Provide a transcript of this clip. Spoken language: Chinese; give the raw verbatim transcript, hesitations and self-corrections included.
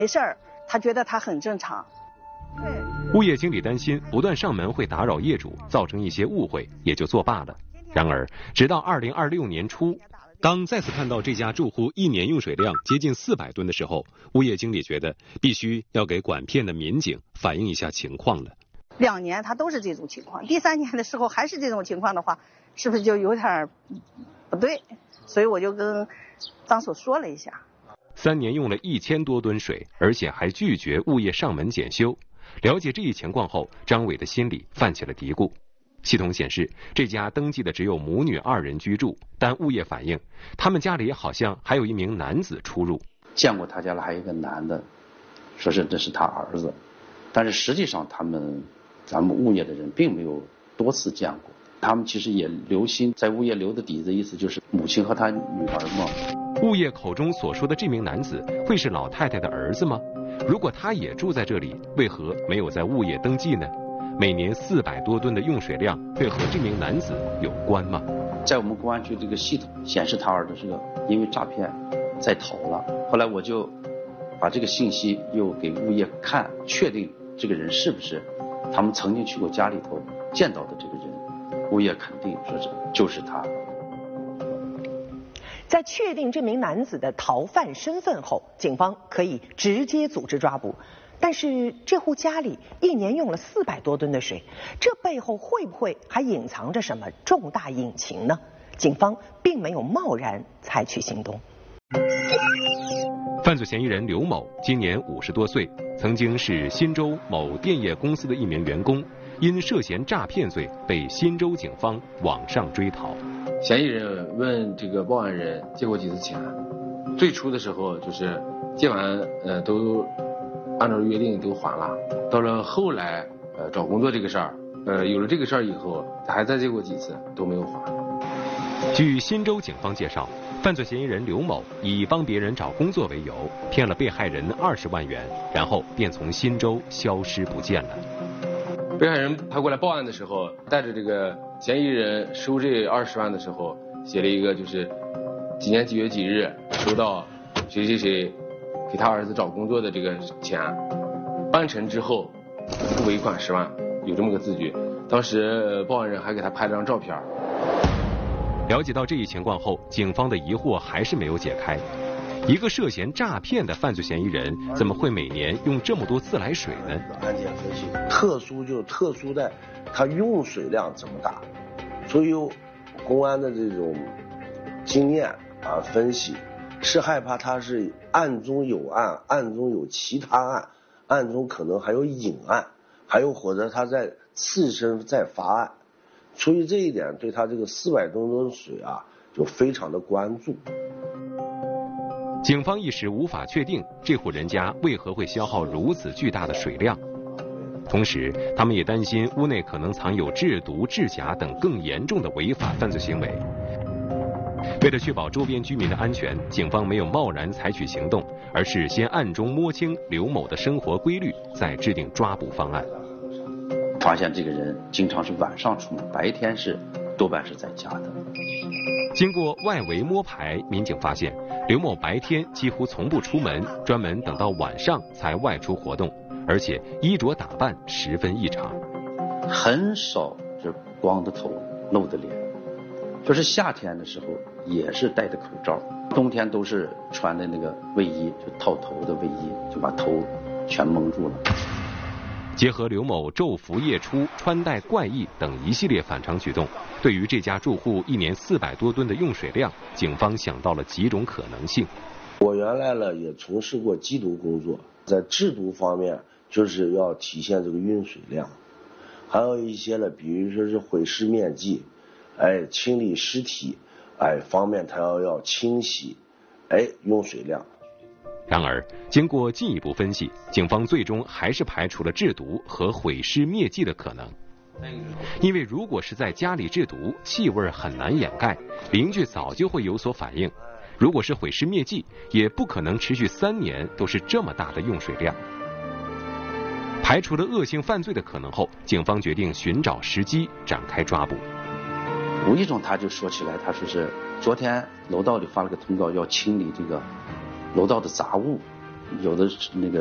没事儿，他觉得他很正常。 对，物业经理担心不断上门会打扰业主，造成一些误会，也就作罢了。然而，直到二零二六年初，当再次看到这家住户一年用水量接近四百吨的时候，物业经理觉得必须要给管片的民警反映一下情况了。 两年他都是这种情况，第三年的时候还是这种情况的话，是不是就有点不对？所以我就跟张所说了一下。 三年用了一千多吨水，而且还拒绝物业上门检修。了解这一情况后，张伟的心里泛起了嘀咕。系统显示，这家登记的只有母女二人居住，但物业反映，他们家里好像还有一名男子出入。 见过他家里还有一个男的，说是这是他儿子，但是实际上他们咱们物业的人并没有多次见过。他们其实也留心，在物业留的底子，意思就是母亲和他女儿嘛。 物业口中所说的这名男子，会是老太太的儿子吗？如果他也住在这里，为何没有在物业登记呢？每年四百多吨的用水量，会和这名男子有关吗？ 在我们公安局这个系统显示，他儿子是个因为诈骗在逃了。后来我就把这个信息又给物业看，确定这个人是不是他们曾经去过家里头见到的这个人。物业肯定说是就是他。 在确定这名男子的逃犯身份后，警方可以直接组织抓捕。但是这户家里一年用了四百多吨的水，这背后会不会还隐藏着什么重大隐情呢？警方并没有贸然采取行动。 犯罪嫌疑人刘某今年五十多岁，曾经是新州某电业公司的一名员工，因涉嫌诈骗罪被新州警方网上追逃。 嫌疑人问这个报案人借过几次钱，最初的时候就是借完呃都按照约定都还了，到了后来呃找工作这个事儿，呃有了这个事儿以后，他还再借过几次都没有还。 据新州警方介绍，犯罪嫌疑人刘某以帮别人找工作为由，骗了被害人二十万元，然后便从新州消失不见了。 被害人他过来报案的时候，带着这个嫌疑人收这二十万的时候，写了一个就是几年几月几日收到谁谁谁给他儿子找工作的这个钱，办成之后付尾款十万，有这么个字据。当时报案人还给他拍了张照片。 了解到这一情况后，警方的疑惑还是没有解开。一个涉嫌诈骗的犯罪嫌疑人，怎么会每年用这么多自来水呢？ 案件分析，特殊就特殊在他用水量这么大，所以公安的这种经验啊分析，是害怕他是案中有案，案中有其他案，案中可能还有隐案，还有或者他在次生在发案。出于这一点，对他这个四百多吨水啊，就非常的关注。 警方一时无法确定这户人家为何会消耗如此巨大的水量，同时他们也担心屋内可能藏有制毒、制假等更严重的违法犯罪行为。为了确保周边居民的安全，警方没有贸然采取行动，而是先暗中摸清刘某的生活规律，再制定抓捕方案。 发现这个人经常是晚上出门，白天是多半是在家的。 经过外围摸排，民警发现刘某白天几乎从不出门，专门等到晚上才外出活动，而且衣着打扮十分异常， 很少是光着头露的脸，就是夏天的时候也是戴着口罩，冬天都是穿的那个卫衣，就套头的卫衣，就把头全蒙住了。 结合刘某昼伏夜出、穿戴怪异等一系列反常举动，对于这家住户一年四百多吨的用水量，警方想到了几种可能性。 我原来呢也从事过缉毒工作，在制毒方面就是要体现这个用水量，还有一些呢，比如说是毁尸灭迹，哎，清理尸体，哎，方面它要要清洗，哎，用水量。 然而，经过进一步分析，警方最终还是排除了制毒和毁尸灭迹的可能。因为如果是在家里制毒，气味很难掩盖，邻居早就会有所反应；如果是毁尸灭迹，也不可能持续三年都是这么大的用水量。排除了恶性犯罪的可能后，警方决定寻找时机展开抓捕。 无意中他就说起来，他说是昨天楼道里发了个通告，要清理这个楼道的杂物， 有的那个